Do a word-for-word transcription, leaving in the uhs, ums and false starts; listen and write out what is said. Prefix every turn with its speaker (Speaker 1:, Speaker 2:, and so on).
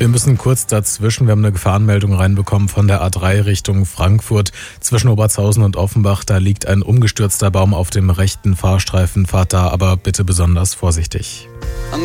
Speaker 1: Wir müssen kurz dazwischen. Wir haben eine Gefahrenmeldung reinbekommen von der A drei Richtung Frankfurt. Zwischen Obertshausen und Offenbach, da liegt ein umgestürzter Baum auf dem rechten Fahrstreifen. Fahrt da aber bitte besonders vorsichtig.